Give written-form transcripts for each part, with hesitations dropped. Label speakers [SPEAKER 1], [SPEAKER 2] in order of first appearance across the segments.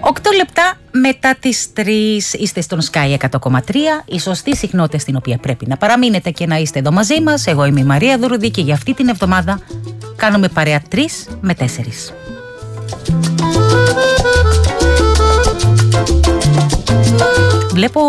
[SPEAKER 1] 8 λεπτά μετά τις 3 είστε στον Sky 100,3, η σωστή συχνότητα στην οποία πρέπει να παραμείνετε και να είστε εδώ μαζί μας. Εγώ είμαι η Μαρία Δουρουδή και για αυτή την εβδομάδα κάνουμε παρέα 3 με 4. Βλέπω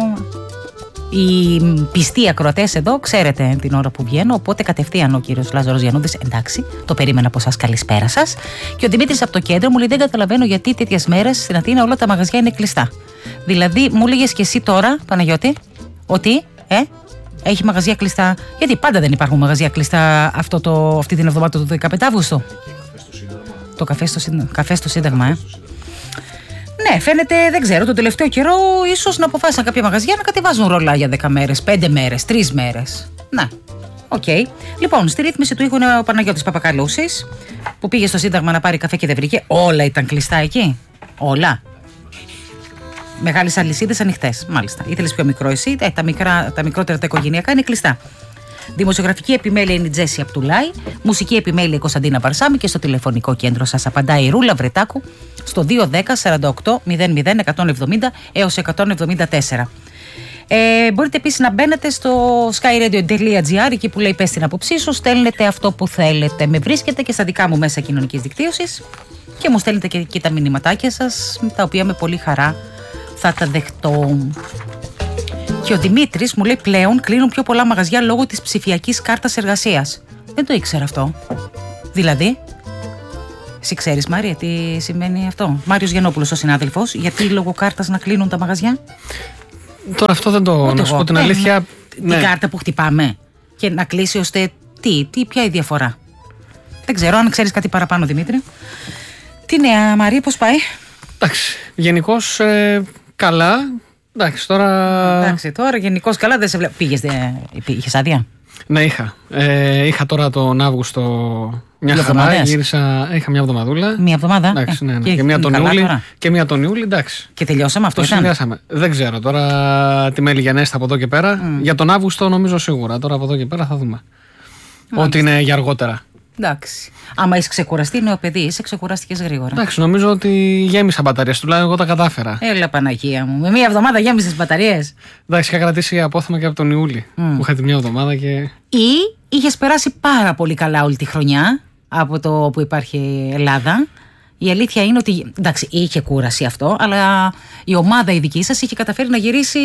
[SPEAKER 1] οι πιστοί ακροατές εδώ, ξέρετε την ώρα που βγαίνω, οπότε κατευθείαν ο κύριος Λάζαρος Γιαννούδης, εντάξει, το περίμενα από εσάς, καλησπέρα σας. Και ο Δημήτρης από το κέντρο μου λέει: δεν καταλαβαίνω γιατί τέτοιες μέρες στην Αθήνα όλα τα μαγαζιά είναι κλειστά. Δηλαδή, μου λέγες και εσύ τώρα, Παναγιώτη, ότι έχει μαγαζιά κλειστά. Γιατί πάντα δεν υπάρχουν μαγαζιά κλειστά αυτή την εβδομάδα του 15 Αύγουστου. Το καφέ στο Σύνταγμα, Ναι, φαίνεται, δεν ξέρω, τον τελευταίο καιρό ίσως να αποφάσισαν κάποια μαγαζιά να κατεβάζουν ρολά για 10 μέρες, 5 μέρες, 3 μέρες. Ναι, οκ. Λοιπόν, στη ρύθμιση του ήχου είναι ο Παναγιώτης Παπακαλούσης, που πήγε στο Σύνταγμα να πάρει καφέ και δεν βρήκε. Όλα ήταν κλειστά εκεί. Όλα. Μεγάλες αλυσίδες ανοιχτές, μάλιστα. Ήθελες πιο μικρό εσύ, τα μικρότερα τα οικογενειακά είναι κλειστά. Δημοσιογραφική επιμέλεια είναι η Τζέσι Απτουλάη, μουσική επιμέλεια η Κωνσταντίνα Βαρσάμι και στο τηλεφωνικό κέντρο σας απαντάει η Ρούλα Βρετάκου στο 210 48 00 170 έως 174. Μπορείτε επίσης να μπαίνετε στο skyradio.gr, εκεί που λέει πες την άποψή σου, στέλνετε αυτό που θέλετε. Με βρίσκετε και στα δικά μου μέσα κοινωνικής δικτύωσης και μου στέλνετε και εκεί τα μηνυματάκια σας, τα οποία με πολύ χαρά θα τα δεχτώ. Και ο Δημήτρης μου λέει: πλέον κλείνουν πιο πολλά μαγαζιά λόγω της ψηφιακής κάρτας εργασίας. Δεν το ήξερα αυτό. Δηλαδή, εσύ ξέρεις, Μάρια, τι σημαίνει αυτό? Μάριος Γιαννόπουλος, ο συνάδελφος, γιατί λόγω κάρτας να κλείνουν τα μαγαζιά?
[SPEAKER 2] Τώρα αυτό δεν το. Να σου πω την αλήθεια.
[SPEAKER 1] Την κάρτα που χτυπάμε και να κλείσει ώστε. Ποια η διαφορά? Δεν ξέρω, αν ξέρεις κάτι παραπάνω, Δημήτρη. Τι νέα, Μαρία, πώς πάει?
[SPEAKER 2] Εντάξει, γενικώς καλά. Εντάξει, τώρα
[SPEAKER 1] γενικώς καλά, δεν σε βλέπω. Είχες άδεια?
[SPEAKER 2] Ναι, είχα. Είχα τώρα τον Αύγουστο μια χαρά. Είχα μια εβδομαδούλα.
[SPEAKER 1] Μια εβδομάδα.
[SPEAKER 2] Εντάξει, ναι. Και μια τον Ιούλη. Και μια τον Ιούλη, εντάξει.
[SPEAKER 1] Και τελειώσαμε αυτό?
[SPEAKER 2] Το συνδυάσαμε. Δεν ξέρω τώρα τι μέλη γενέστε από εδώ και πέρα. Για τον Αύγουστο νομίζω σίγουρα. Τώρα από εδώ και πέρα θα δούμε. Ό,τι είναι για αργότερα.
[SPEAKER 1] Εντάξει. Άμα είσαι ξεκουραστεί, νέο παιδί, είσαι ξεκουραστικές γρήγορα.
[SPEAKER 2] Εντάξει, νομίζω ότι γέμισα μπαταρίες, τουλάχιστον εγώ τα κατάφερα.
[SPEAKER 1] Έλα, Παναγία μου. Με μία εβδομάδα γέμισες μπαταρίες.
[SPEAKER 2] Εντάξει, είχα κρατήσει απόθεμα και από τον Ιούλη. Που είχα τη μία εβδομάδα και.
[SPEAKER 1] Ή είχες περάσει πάρα πολύ καλά όλη τη χρονιά από το που υπάρχει Ελλάδα. Η αλήθεια είναι ότι. Εντάξει, είχε κούραση αυτό, αλλά η ομάδα η δική σας είχε καταφέρει να γυρίσει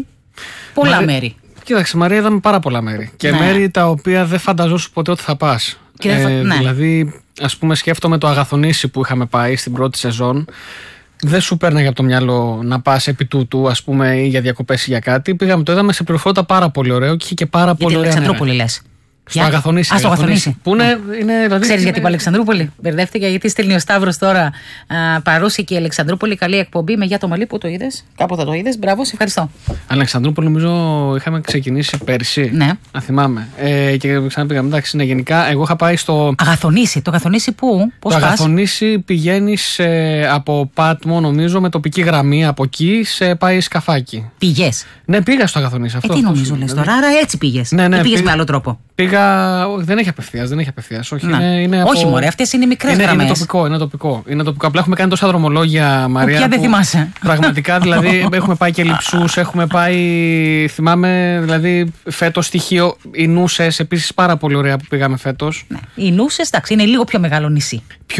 [SPEAKER 1] πολλά μέρη.
[SPEAKER 2] Κοίταξε, Μαρία, είδαμε πάρα πολλά μέρη. Και μέρη τα οποία δεν φανταζόσου ποτέ ότι θα πας. Δηλαδή, ας πούμε, σκέφτομαι το Αγαθονήσι που είχαμε πάει στην πρώτη σεζόν. Δεν σου πέρναγε από το μυαλό να πας επί τούτου, ας πούμε, ή για διακοπές ή για κάτι. Πήγαμε, το είδαμε σε πληροφορία πάρα πολύ ωραίο και είχε και πάρα πολύ ωραία.
[SPEAKER 1] Αλεξανδρούπολη λες?
[SPEAKER 2] Στο Αγαθονήσι.
[SPEAKER 1] Στο Αγαθονήσι.
[SPEAKER 2] Που είναι, δηλαδή,
[SPEAKER 1] ξέρεις γιατί είπα Αλεξανδρούπολη? Μπερδεύτηκα γιατί στέλνει ο Σταύρος τώρα παρούση και η Αλεξανδρούπολη. Καλή εκπομπή με Γεια το Μαλί, που το είδες? Κάπου θα το είδες. Μπράβο, σε ευχαριστώ.
[SPEAKER 2] Αλεξανδρούπολη νομίζω είχαμε ξεκινήσει πέρσι.
[SPEAKER 1] Ναι.
[SPEAKER 2] Αν θυμάμαι. Και ξαναπήγαμε. Εντάξει, ναι, γενικά εγώ είχα πάει στο.
[SPEAKER 1] Αγαθονήσι. Το Αγαθονήσι πού? Πώς πας?
[SPEAKER 2] Το Αγαθονήσι πηγαίνεις από Πάτμο, νομίζω, με τοπική γραμμή από εκεί σε πάει σκαφάκι.
[SPEAKER 1] Πηγές?
[SPEAKER 2] Ναι, πήγα στο Αγαθονήσι. Αυτό.
[SPEAKER 1] Τι νομίζω λες τώρα? Άρα έτσι πήγες?
[SPEAKER 2] Ναι,
[SPEAKER 1] πήγες με άλλο τρόπο?
[SPEAKER 2] Δεν έχει απευθείας. Όχι,
[SPEAKER 1] όχι, μωρέ, αυτές είναι οι μικρές γραμμές.
[SPEAKER 2] Είναι τοπικό. Απλά έχουμε κάνει τόσα δρομολόγια, Μαρία.
[SPEAKER 1] Ποια δεν θυμάσαι?
[SPEAKER 2] Πραγματικά, δηλαδή, έχουμε πάει και Λειψούς, έχουμε πάει. Θυμάμαι, δηλαδή, φέτος στοιχείο. Οι Νούσες, επίσης, πάρα πολύ ωραία που πήγαμε φέτος.
[SPEAKER 1] Ναι. Οι Νούσες, εντάξει, είναι λίγο πιο μεγάλο νησί.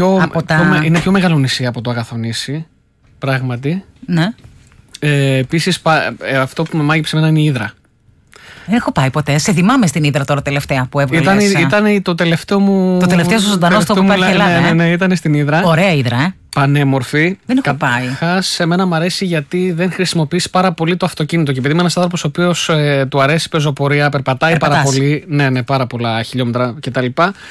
[SPEAKER 2] Είναι πιο μεγάλο νησί από το Αγαθονήσι. Πράγματι.
[SPEAKER 1] Ναι.
[SPEAKER 2] Επίσης, αυτό που με μάγειψε εμένα είναι η Ύδρα.
[SPEAKER 1] Δεν έχω πάει ποτέ. Σε θυμάμαι στην Ύδρα τώρα τελευταία που έβγαλες.
[SPEAKER 2] Ήταν το τελευταίο μου.
[SPEAKER 1] Το τελευταίο σου ζωντανό στο που υπάρχει Ελλάδα.
[SPEAKER 2] Ναι, ήταν στην Ύδρα.
[SPEAKER 1] Ωραία Ύδρα,
[SPEAKER 2] Πανέμορφη.
[SPEAKER 1] Δεν έχω πάει.
[SPEAKER 2] Σε εμένα μου αρέσει γιατί δεν χρησιμοποιείς πάρα πολύ το αυτοκίνητο. Και επειδή είμαι ένας άνθρωπος ο οποίος του αρέσει η πεζοπορία, περπατάει πάρα πολύ. Ναι, πάρα πολλά χιλιόμετρα κτλ.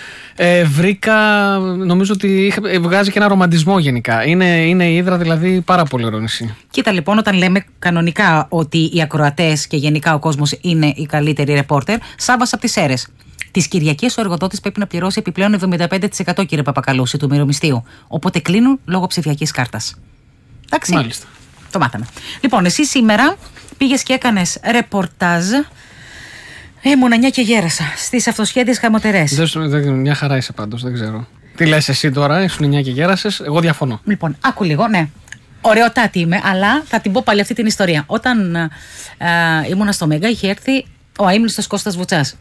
[SPEAKER 2] Βρήκα, νομίζω ότι βγάζει και ένα ρομαντισμό γενικά. Είναι η Ύδρα, δηλαδή, πάρα πολύ ωραίο νησί.
[SPEAKER 1] Κοίτα λοιπόν, όταν λέμε κανονικά ότι οι ακροατές και γενικά ο κόσμος είναι οι καλύτεροι ρεπόρτερ, Σάββας από τις Σέρρες. Τις Κυριακές ο εργοδότης πρέπει να πληρώσει επιπλέον 75%, κύριε Παπακαλούση, του μερομισθίου. Οπότε κλείνουν λόγω ψηφιακής κάρτας. Εντάξει.
[SPEAKER 2] Μάλιστα.
[SPEAKER 1] Το μάθαμε. Λοιπόν, εσύ σήμερα πήγες και έκανες ρεπορτάζ. Μονανιά και γέρασα στις αυτοσχέδιες χαμοτερές.
[SPEAKER 2] Μια χαρά είσαι πάντως, δεν ξέρω. Τι λες εσύ τώρα, ήσουν 9 και γέρασες, εγώ διαφωνώ.
[SPEAKER 1] Λοιπόν, άκου λίγο, ναι. Ωραιοτάτη είμαι, αλλά θα την πω πάλι αυτή την ιστορία. Όταν ήμουνα στο Μέγκα, είχε έρθει ο αείμνηστος Κώστας Βουτσάς.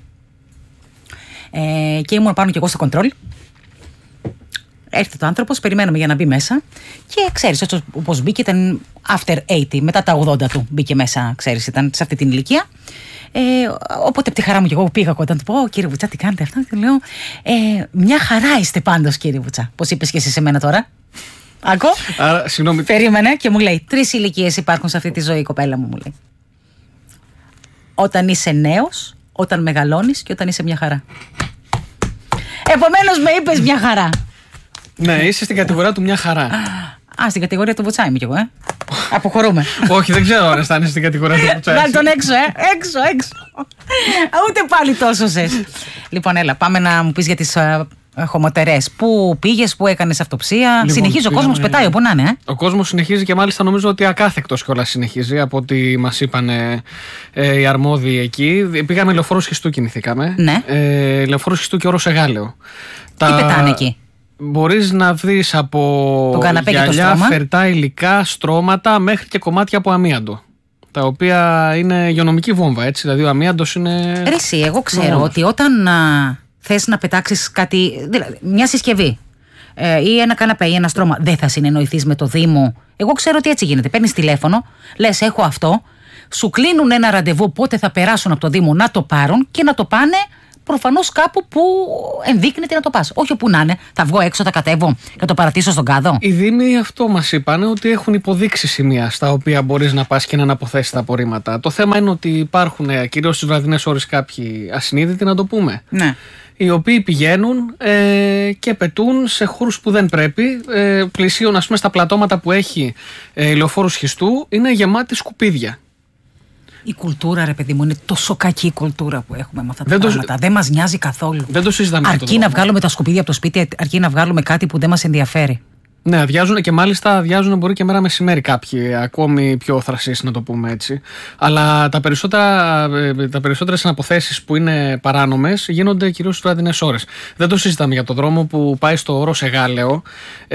[SPEAKER 1] Και ήμουν πάνω και εγώ στο κοντρόλ. Έρθει το άνθρωπος, περιμένουμε για να μπει μέσα. Και ξέρεις, όπως μπήκε, ήταν after 80, μετά τα 80 του μπήκε μέσα, ξέρεις, ήταν σε αυτή την ηλικία. Οπότε από τη χαρά μου και εγώ πήγα όταν του πω: κύριε Βουτσά, τι κάνετε αυτά? Του λέω: μια χαρά είστε πάντως, κύριε Βουτσά. Πώς είπες και εσύ σε μένα τώρα? Άκω.
[SPEAKER 2] Άρα, συγγνώμη.
[SPEAKER 1] Περίμενε και μου λέει: 3 ηλικίες υπάρχουν σε αυτή τη ζωή, κοπέλα μου, μου λέει. Όταν είσαι νέος, όταν μεγαλώνεις και όταν είσαι μια χαρά. Επομένως με είπες μια χαρά.
[SPEAKER 2] Ναι, είσαι στην κατηγορία του μια χαρά.
[SPEAKER 1] Στην κατηγορία του Βουτσά είμαι κι εγώ, Αποχωρούμε.
[SPEAKER 2] Όχι, δεν ξέρω αν αισθάνεσαι στην κατηγορία του Βουτσά.
[SPEAKER 1] Βάλ τον έξω, έξω. Ούτε πάλι τόσο σες. Λοιπόν, έλα, πάμε να μου πεις για τις χωματερές. Πού πήγες, πού έκανες αυτοψία? Λοιπόν, συνεχίζει ο κόσμος, πετάει όπου να είναι.
[SPEAKER 2] Ο κόσμος συνεχίζει και μάλιστα νομίζω ότι ακάθεκτος κιόλας συνεχίζει από ό,τι μας είπαν οι αρμόδιοι εκεί. Πήγαμε Λεωφόρο Σχιστού, κινηθήκαμε.
[SPEAKER 1] Ναι.
[SPEAKER 2] Λεωφόρο Σχιστού και Όρος Εγάλεο.
[SPEAKER 1] Τι πετάνε εκεί?
[SPEAKER 2] Μπορείς να βρεις από γυαλιά, φερτά υλικά, στρώματα μέχρι και κομμάτια από αμίαντο. Τα οποία είναι υγειονομική βόμβα, έτσι. Δηλαδή ο αμίαντος είναι.
[SPEAKER 1] Ρε εσύ, εγώ ξέρω ότι όταν θες να πετάξεις κάτι, δηλαδή μια συσκευή ή ένα καναπέ ή ένα στρώμα, δεν θα συνεννοηθείς με το Δήμο? Εγώ ξέρω ότι έτσι γίνεται. Παίρνεις τηλέφωνο, λες έχω αυτό, σου κλείνουν ένα ραντεβού πότε θα περάσουν από το Δήμο να το πάρουν και να το πάνε. Προφανώς κάπου που ενδείκνεται να το πας. Όχι όπου να είναι. Θα βγω έξω, θα κατέβω και το παρατήσω στον κάδο.
[SPEAKER 2] Οι Δήμοι αυτό μας είπαν, ότι έχουν υποδείξει σημεία στα οποία μπορείς να πας και να αναποθέσεις τα απορρίμματα. Το θέμα είναι ότι υπάρχουν κυρίως στις βραδινές ώρες κάποιοι ασυνείδητοι, να το πούμε.
[SPEAKER 1] Ναι.
[SPEAKER 2] Οι οποίοι πηγαίνουν και πετούν σε χώρους που δεν πρέπει. Πλησίων, ας πούμε, στα πλατώματα που έχει Λεωφόρου Σχιστού είναι γεμάτη σκουπίδια.
[SPEAKER 1] Η κουλτούρα, ρε παιδί μου, είναι τόσο κακή η κουλτούρα που έχουμε με αυτά τα πράγματα. Δεν μας νοιάζει καθόλου.
[SPEAKER 2] Δεν το συζητάμε.
[SPEAKER 1] Αρκεί να βγάλουμε τα σκουπίδια από το σπίτι, αρκεί να βγάλουμε κάτι που δεν μας ενδιαφέρει.
[SPEAKER 2] Ναι, αδειάζουν και μάλιστα αδειάζουν μπορεί και μέρα μεσημέρι κάποιοι, ακόμη πιο θρασείς, να το πούμε έτσι. Αλλά τα περισσότερες αναποθέσεις που είναι παράνομες γίνονται κυρίως στις βραδινές ώρες. Δεν το συζητάμε για το δρόμο που πάει στο Όρος Εγάλεο.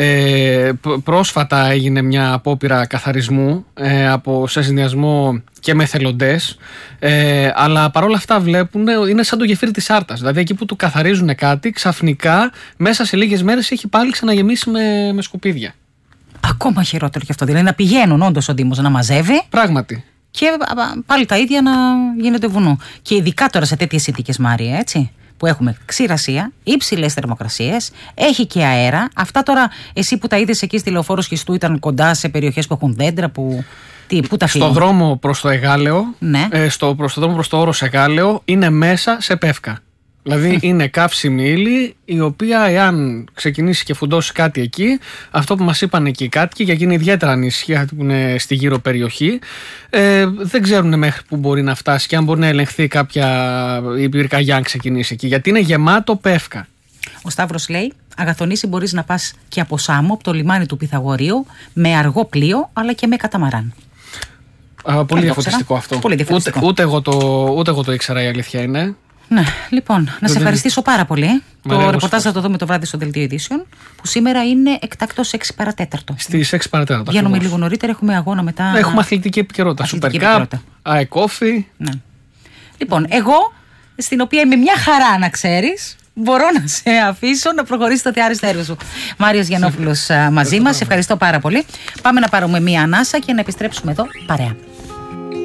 [SPEAKER 2] Πρόσφατα έγινε μια απόπειρα καθαρισμού σε συνδυασμό και με εθελοντές, αλλά παρόλα αυτά βλέπουν, είναι σαν το γεφύρι της Άρτας. Δηλαδή εκεί που του καθαρίζουν κάτι, ξαφνικά μέσα σε λίγες μέρες έχει πάλι ξαναγεμίσει με σκουπίδια.
[SPEAKER 1] Ακόμα χειρότερο και αυτό. Δηλαδή να πηγαίνουν όντως ο Δήμος να μαζεύει.
[SPEAKER 2] Πράγματι.
[SPEAKER 1] Και πάλι τα ίδια να γίνεται βουνό. Και ειδικά τώρα σε τέτοιες συνθήκες, Μάρια, έτσι, που έχουμε ξηρασία, υψηλές θερμοκρασίες, έχει και αέρα. Αυτά τώρα, εσύ που τα είδες εκεί στη Λεωφόρο Σχιστού, ήταν κοντά σε περιοχές που έχουν δέντρα, που. Πού τα
[SPEAKER 2] στο δρόμο προς το Εγάλεο,
[SPEAKER 1] ναι.
[SPEAKER 2] Προς το δρόμο προς το Όρος Εγάλεο, είναι μέσα σε πεύκα. Δηλαδή είναι καύσιμη ύλη, η οποία εάν ξεκινήσει και φουντώσει κάτι εκεί, αυτό που μας είπαν εκεί οι κάτοικοι, για εκείνη ιδιαίτερα ανησυχία που είναι στη γύρω περιοχή, δεν ξέρουν μέχρι που μπορεί να φτάσει και αν μπορεί να ελεγχθεί κάποια πυρκαγιά αν ξεκινήσει εκεί, γιατί είναι γεμάτο πεύκα.
[SPEAKER 1] Ο Σταύρος λέει: Αγαθονήσι μπορείς να πας και από Σάμο, από το λιμάνι του Πυθαγορείου, με αργό πλοίο αλλά και με καταμαράν.
[SPEAKER 2] Πολύ διαφορετικό αυτό.
[SPEAKER 1] Πολύ διαφορετικό.
[SPEAKER 2] Ούτε εγώ το ήξερα, η αλήθεια είναι.
[SPEAKER 1] Ναι, λοιπόν, να σε ευχαριστήσω πάρα πολύ. Το ρεπορτάζ θα το δούμε το βράδυ στο Δελτίο Ειδήσεων, που σήμερα είναι εκτάκτως 6 παρατέταρτο.
[SPEAKER 2] Στις 6 παρατέταρτο.
[SPEAKER 1] Βγαίνουμε λίγο νωρίτερα, έχουμε αγώνα μετά.
[SPEAKER 2] Έχουμε αθλητική επικαιρότητα. Super Cup, Coffee.
[SPEAKER 1] Ναι. Λοιπόν, εγώ, στην οποία είμαι μια χαρά να ξέρεις, μπορώ να σε αφήσω να προχωρήσει το θεάριστο έργο σου. Μάριος Γιαννόπουλος μαζί μας. Ευχαριστώ πάρα πολύ. Πάμε να πάρουμε μία ανάσα και να επιστρέψουμε εδώ παρέα.